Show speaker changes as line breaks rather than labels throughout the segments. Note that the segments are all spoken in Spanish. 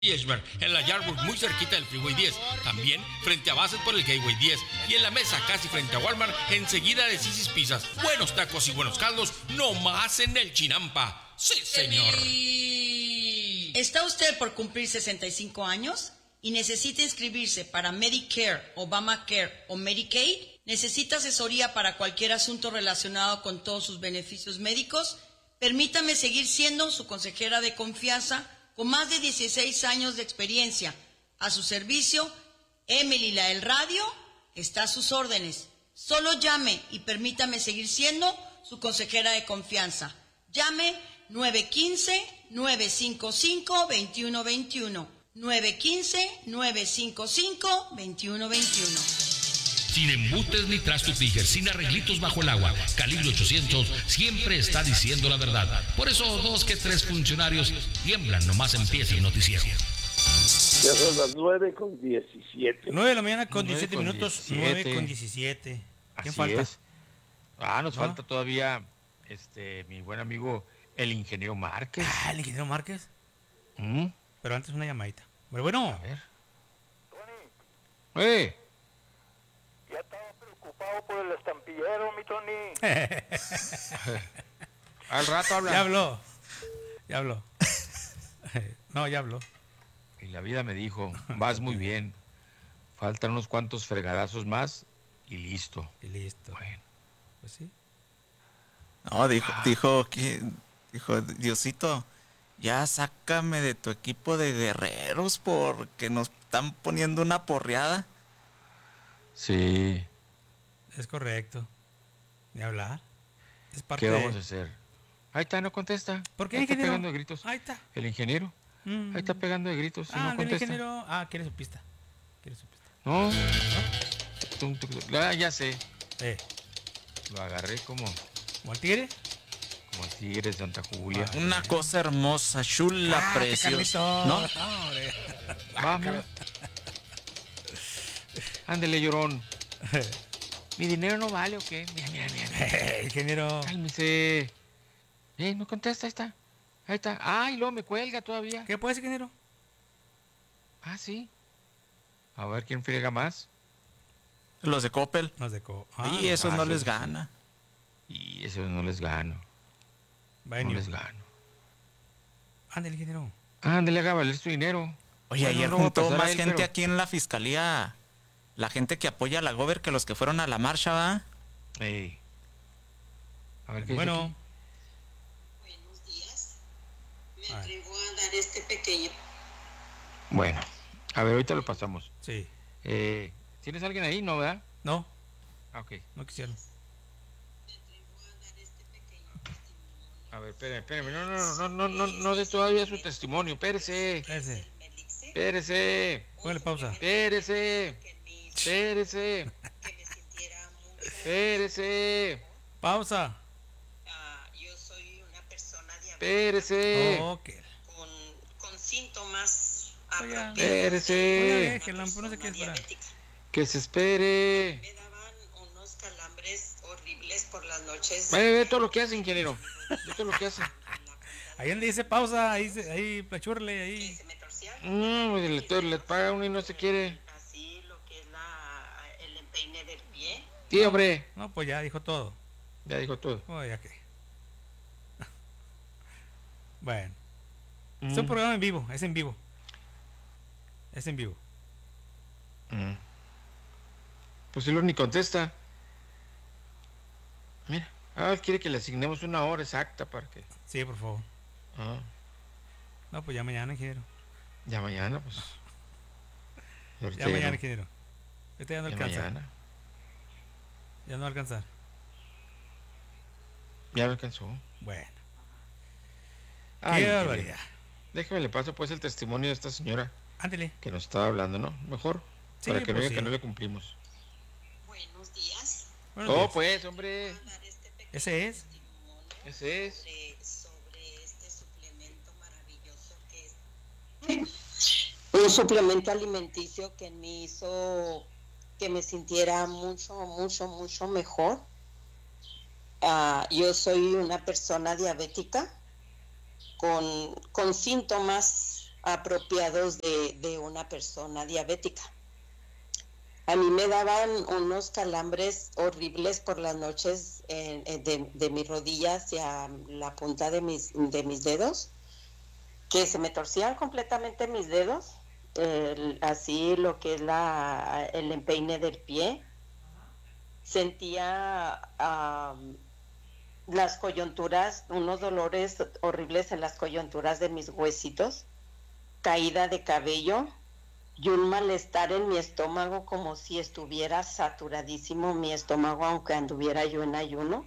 Ashburn, en la Yardwood muy cerquita del Freeway 10, también frente a Bassett por el Gateway 10 y en la mesa casi frente a Walmart enseguida de Sisi's Pizzas. Buenos tacos y buenos caldos, no más en el Chinampa. ¡Sí, señor!
¿Está usted por cumplir 65 años y necesita inscribirse para Medicare, Obamacare o Medicaid? ¿Necesita asesoría para cualquier asunto relacionado con todos sus beneficios médicos? Permítame seguir siendo su consejera de confianza con más de 16 años de experiencia. A su servicio, Emily la del radio está a sus órdenes. Solo llame y permítame seguir siendo su consejera de confianza. Llame 915-955-2121. 915-955-2121.
Sin embutes ni trastos Tiger, sin arreglitos bajo el agua. Calibre 800 siempre está diciendo la verdad. Por eso 2 que 3 funcionarios tiemblan nomás empieza el noticiero.
Ya son las 9:17.
9 de la mañana con 17 minutos, 9:17. ¿Quién falta?
Es. Nos falta todavía mi buen amigo el ingeniero Márquez.
¿El ingeniero Márquez? Pero antes una llamadita. Bueno.
A ver. ¡Eh!
Ya estaba preocupado por el estampillero, mi Tony.
Al rato habla.
Ya habló. No, ya habló.
Y la vida me dijo, vas muy bien. Faltan unos cuantos fregadazos más y listo.
Bueno. Pues sí.
No, dijo Diosito, ya sácame de tu equipo de guerreros porque nos están poniendo una porreada.
Sí.
Es correcto. Ni hablar. Es parte
¿Qué vamos a hacer? Ahí está, no contesta.
¿Por qué,
ahí
ingeniero?
Está pegando de gritos.
Ahí está.
El ingeniero. Ahí está pegando de gritos y no contesta.
El ingeniero. ¿Quiere su pista?
No. Ya sé. Lo agarré como
el tigre.
Como el tigre de Santa Julia.
Una cosa hermosa, chula, preciosa. ¿No?
Vamos. Ándele, llorón. ¿Mi dinero no vale o qué? Mira.
Ingeniero.
Cálmese. No contesta, ahí está. Ay, luego me cuelga todavía.
¿Qué puede ser, ingeniero?
Sí. A ver quién friega más.
Los de Coppel. Y esos no les gana.
Y esos no les gano. No les gano.
Ándale, ingeniero.
Ándale, haga valer su dinero.
Oye, ayer juntó más gente aquí en la fiscalía. La gente que apoya a la Gober que los que fueron a la marcha, ¿va?
A ver qué
Bueno.
Buenos días. Me atrevo a dar este pequeño.
Bueno, a ver, ahorita lo pasamos.
Sí.
¿Tienes alguien ahí? ¿No, verdad?
No.
Ok.
No quisieron.
Me atrevo a dar este pequeño testimonio.
A ver, espérame. No de todavía su testimonio. Espérese.
Ponle pausa.
Espérese.
Pausa.
Yo soy una persona diabética.
Espérese.
Con síntomas apropiados.
Espérese. Que se espere.
Me daban unos calambres horribles por las noches.
Ve todo lo que hace, ingeniero. Ve todo lo que hace.
Ahí donde dice pausa, ahí plachurle, ahí.
Se me torcía.
Le paga uno y no se quiere.
Así lo que es el empeine del pie.
Sí, hombre.
No, pues ya dijo todo.
Ya dijo todo.
Ya que. Bueno. Es un programa en vivo, es en vivo.
Pues él ni contesta. Mira. Quiere que le asignemos una hora exacta para que...
Sí, por favor. No, pues ya mañana, ingeniero.
Ya mañana, pues.
Ya mañana, ingeniero. Este ya no alcanza.
Mañana.
Ya no va a alcanzar.
Ya lo alcanzó.
Bueno.
Ay,
qué barbaridad.
Déjame le paso pues el testimonio de esta señora.
Ándele.
Que nos estaba hablando, ¿no? Mejor.
Sí,
para que no
pues
diga que no le cumplimos.
Buenos días.
Pues, hombre.
Ese es.
Sobre este suplemento maravilloso que es un suplemento alimenticio que me hizo que me sintiera mucho mejor. Yo soy una persona diabética con síntomas apropiados de una persona diabética. A mí me daban unos calambres horribles por las noches de mis rodillas hacia la punta de mis dedos, que se me torcían completamente mis dedos, así lo que es el empeine del pie. Sentía las coyunturas, unos dolores horribles en las coyunturas de mis huesitos, caída de cabello y un malestar en mi estómago, como si estuviera saturadísimo mi estómago, aunque anduviera yo en ayuno.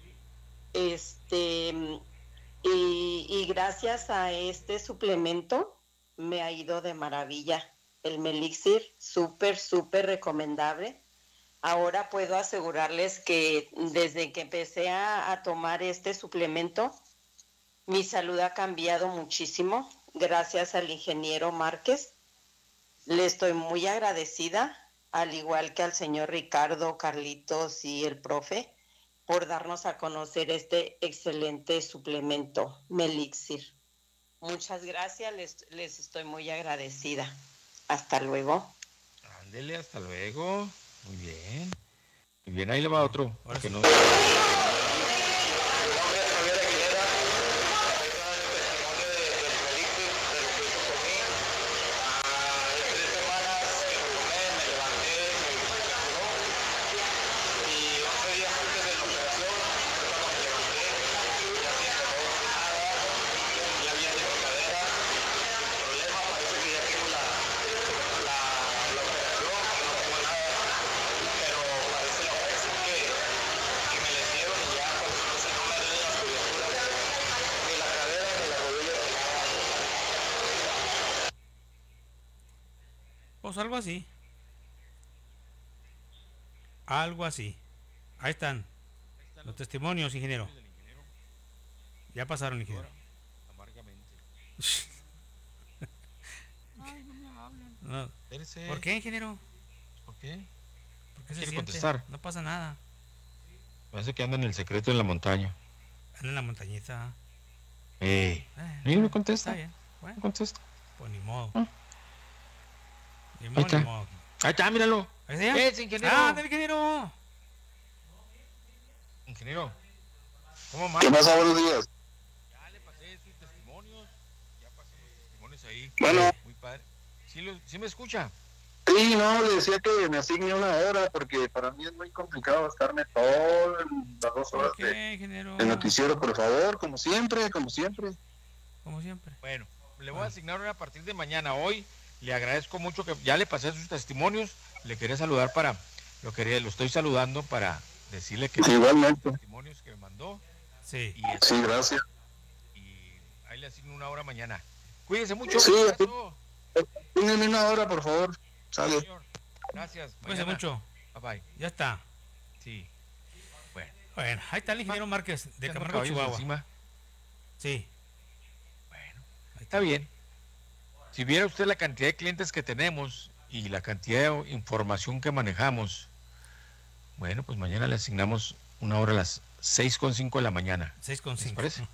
Y gracias a este suplemento me ha ido de maravilla. El Melixir, súper recomendable. Ahora puedo asegurarles que desde que empecé a tomar este suplemento, mi salud ha cambiado muchísimo, gracias al ingeniero Márquez. Le estoy muy agradecida, al igual que al señor Ricardo, Carlitos y el profe, por darnos a conocer este excelente suplemento, Melixir. Muchas gracias, les estoy muy agradecida. Hasta luego.
Ándele, hasta luego. Muy bien. Muy bien, ahí le va otro. Porque no...
Pues algo así. Algo así. Ahí están los testimonios, ingeniero. Ya pasaron, ingeniero.
Amargamente.
Ay, no me hablan. No.
Espérese.
¿Por qué, ingeniero?
¿Por qué?
¿Por qué se
¿Quiere
siente?
contestar?
No pasa nada.
Parece que anda en el secreto en la montaña.
Anda en la montañita.
¿No me contesta?
Está bien. Bueno,
¿No contesta?
pues ni modo. Ni
Ahí
modo,
está.
ni modo.
Ahí está, míralo.
¿Ahí está ya?
Ingeniero.
¡Ah, del ingeniero!
Ingeniero. ¿Cómo
¿Qué pasa? Buenos días.
Ya le pasé sus testimonios. Ya pasé los testimonios ahí.
Bueno.
Muy padre. ¿Sí me escucha?
Sí, no, le decía que me asigne una hora porque para mí es muy complicado estarme todas las 2 horas de noticiero, por favor, como siempre.
Como siempre.
Bueno, le voy a asignar una a partir de mañana. Hoy le agradezco mucho que ya le pasé sus testimonios. Le quería saludar lo estoy saludando para decirle que
igualmente
los testimonios que me mandó.
Sí.
Sí, gracias.
Y ahí le asigno una hora mañana. Cuídense mucho.
Sí, pónganme una hora, por favor. Sale.
Señor. Gracias.
Cuídense mucho.
Bye bye.
Ya está.
Sí.
Bueno, ahí está el ingeniero Márquez de Camargo, Chihuahua.
Encima.
Sí.
Bueno, está bien. Si viera usted la cantidad de clientes que tenemos y la cantidad de información que manejamos, bueno, pues mañana le asignamos una hora a las 6:05 de la mañana.
6:05.
¿Les parece?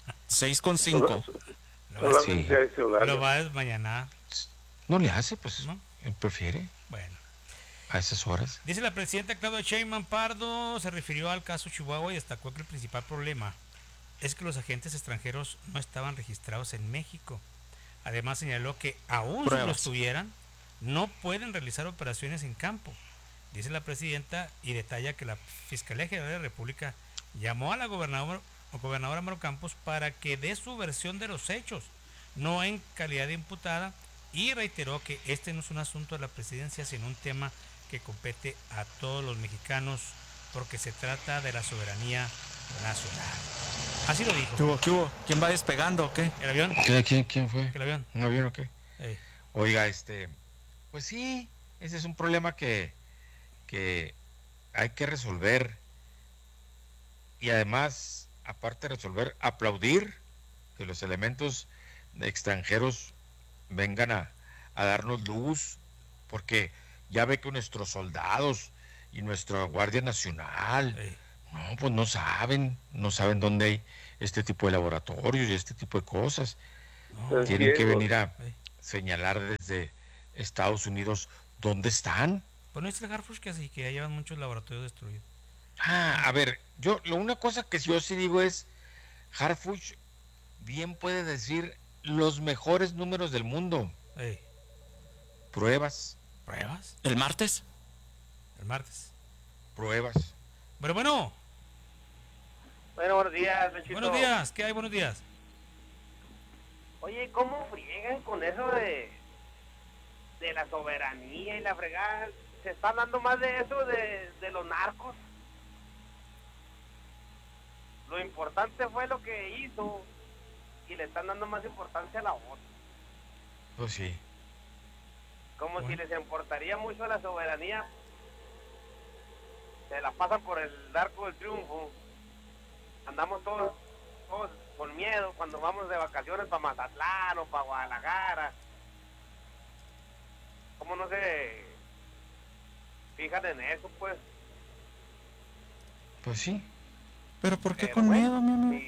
6:05.
Sí.
Lo va a mañana.
No le hace, pues,
¿no?
Él prefiere.
Bueno.
A esas horas.
Dice la presidenta Claudia Sheinbaum Pardo, se refirió al caso Chihuahua y destacó que el principal problema es que los agentes extranjeros no estaban registrados en México. Además señaló que aún si lo estuvieran, no pueden realizar operaciones en campo. Dice la presidenta y detalla que la Fiscalía General de la República llamó a la gobernadora Maru Campos para que dé su versión de los hechos, no en calidad de imputada, y reiteró que este no es un asunto de la presidencia, sino un tema que compete a todos los mexicanos porque se trata de la soberanía nacional. Así lo dijo.
¿Qué hubo? ¿Quién va despegando o qué?
¿El avión?
¿Quién fue?
¿El avión?
¿Un avión o qué? Oiga, pues sí, ese es un problema que hay que resolver. Y además, aparte de resolver, aplaudir que los elementos extranjeros vengan a darnos luz, porque ya ve que nuestros soldados y nuestra Guardia Nacional, no, pues no saben dónde hay este tipo de laboratorios y este tipo de cosas. Tienen que venir a señalar desde Estados Unidos dónde están.
Pues no es el Harfuch que así, que ya llevan muchos laboratorios destruidos.
A ver, una cosa que yo sí digo es, Harfuch bien puede decir los mejores números del mundo. Pruebas.
¿Pruebas?
¿El martes?
El martes.
Pruebas.
Bueno.
Bueno, buenos días, Luchito.
Buenos días, ¿qué hay? Buenos días.
Oye, ¿cómo friegan con eso de la soberanía y la fregada? ¿Se está hablando más de eso de los narcos? Lo importante fue lo que hizo y le están dando más importancia a la otra.
Pues sí.
Como si les importaría mucho la soberanía. Se la pasan por el arco del triunfo. Andamos todos con miedo cuando vamos de vacaciones para Mazatlán o para Guadalajara. ¿Cómo no se fijan en eso, pues?
Pues sí.
¿Pero por qué con miedo, mi amor?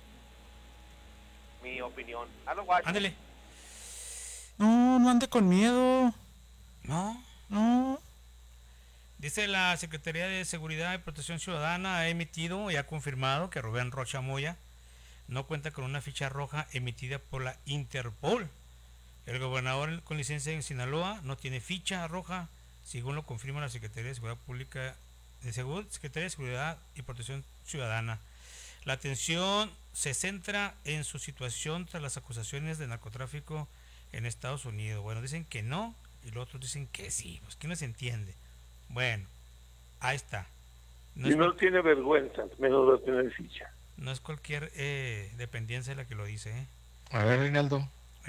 Mi opinión. Hazlo, guacho.
Ándale.
No ande con miedo.
No. Dice la Secretaría de Seguridad y Protección Ciudadana ha emitido y ha confirmado que Rubén Rocha Moya no cuenta con una ficha roja emitida por la Interpol. El gobernador con licencia en Sinaloa no tiene ficha roja, según lo confirma la Secretaría de Seguridad Pública, Secretaría de Seguridad y Protección Ciudadana. La atención se centra en su situación tras las acusaciones de narcotráfico en Estados Unidos. Bueno, dicen que no y los otros dicen que sí. Pues ¿quién no se entiende? Bueno, ahí está.
No tiene vergüenza, menos va a tener ficha.
No es cualquier dependencia la que lo dice, ¿eh?
A ver, Reinaldo.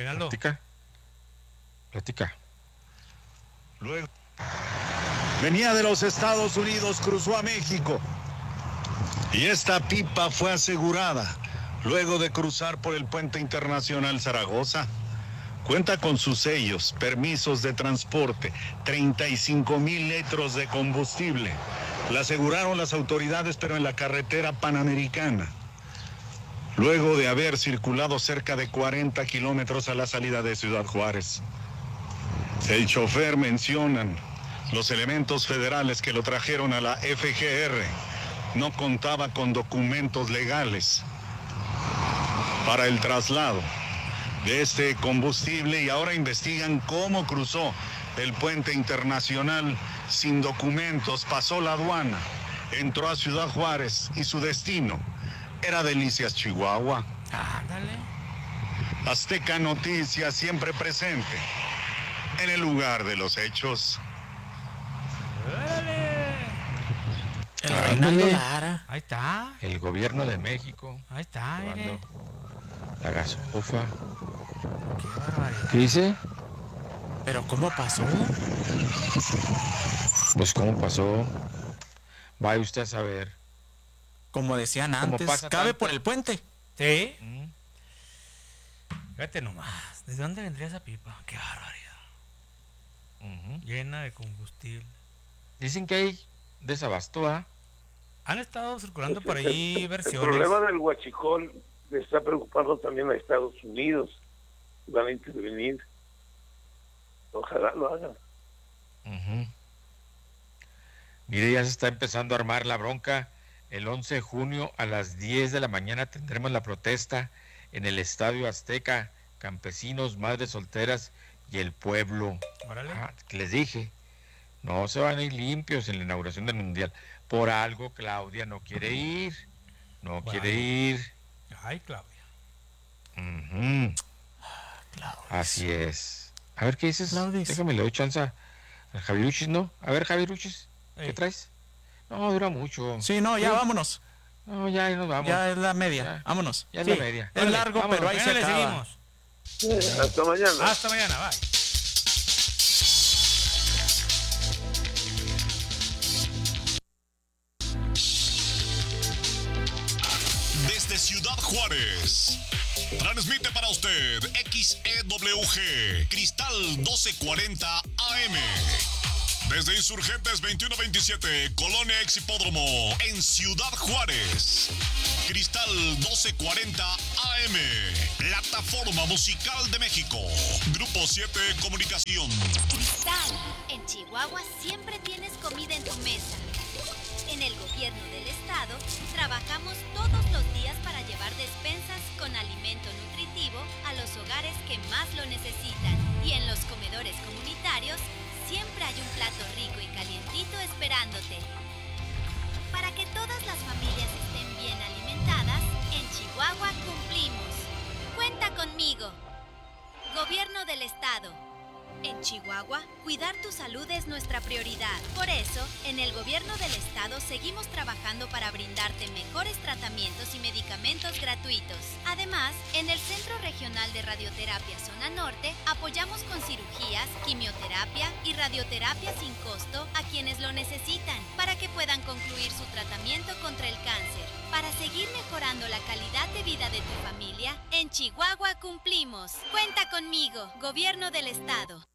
Platica.
Luego venía de los Estados Unidos, cruzó a México y esta pipa fue asegurada luego de cruzar por el puente internacional Zaragoza. Cuenta con sus sellos, permisos de transporte, 35,000 litros de combustible. La aseguraron las autoridades, pero en la carretera panamericana. Luego de haber circulado cerca de 40 kilómetros a la salida de Ciudad Juárez. El chofer mencionan los elementos federales que lo trajeron a la FGR. No contaba con documentos legales para el traslado de este combustible y ahora investigan cómo cruzó el puente internacional sin documentos, pasó la aduana, entró a Ciudad Juárez y su destino era Delicias, Chihuahua.
Ándale.
Azteca Noticias siempre presente en el lugar de los hechos.
El Reinaldo Lara.
Ahí está.
El gobierno de México.
Ahí está, mire.
La gasofa.
Qué barbaridad.
¿Qué dice?
¿Pero cómo pasó?
Pues cómo pasó. Vaya usted a saber.
Como decían antes, cabe
tanto
por el puente.
Sí. Fíjate nomás. ¿De dónde vendría esa pipa? Qué barbaridad. Llena de combustible.
Dicen que hay desabasto, ¿ah?
Han estado circulando por ahí versiones.
El problema del huachicol le está preocupando también a Estados Unidos. Van a intervenir. Ojalá lo hagan.
Mire, ya se está empezando a armar la bronca. El 11 de junio a las 10 de la mañana tendremos la protesta en el Estadio Azteca. Campesinos, madres solteras y el pueblo. Que les dije, no se van a ir limpios en la inauguración del Mundial. Por algo Claudia no quiere ir. Quiere ir.
Ay, Claudia.
Claudia. Así es. A ver, ¿qué dices? Claudia. Déjame, le doy chance a Javiruchis, ¿no? A ver, Javiruchis, ¿qué traes? No, dura mucho.
Sí, no, ya vámonos.
No, ya nos vamos.
Ya es la media, vámonos.
Ya es la media.
Es largo, vámonos, pero ahí se acaba.
Seguimos.
Hasta mañana.
Hasta mañana, bye.
Desde Ciudad Juárez, transmite para usted XEWG, Cristal 1240 AM. Desde Insurgentes 2127, Colonia Ex Hipódromo, en Ciudad Juárez. Cristal 1240 AM, Plataforma Musical de México. Grupo 7 Comunicación.
Cristal, en Chihuahua siempre tienes comida en tu mesa. En el gobierno del estado, trabajamos todos los días para llevar despensas con alimento nutritivo a los hogares que más lo necesitan. Y en los comedores comunitarios, siempre hay un plato rico y calientito esperándote. Para que todas las familias estén bien alimentadas, en Chihuahua cumplimos. Cuenta conmigo. Gobierno del Estado. En Chihuahua, cuidar tu salud es nuestra prioridad. Por eso, en el Gobierno del Estado seguimos trabajando para brindarte mejores tratamientos y medicamentos gratuitos. Además, en el Centro Regional de Radioterapia Zona Norte, apoyamos con cirugías, quimioterapia y radioterapia sin costo a quienes lo necesitan, para que puedan concluir su tratamiento contra el cáncer. Para seguir mejorando la calidad de vida de tu familia, en Chihuahua cumplimos. Cuenta conmigo, Gobierno del Estado.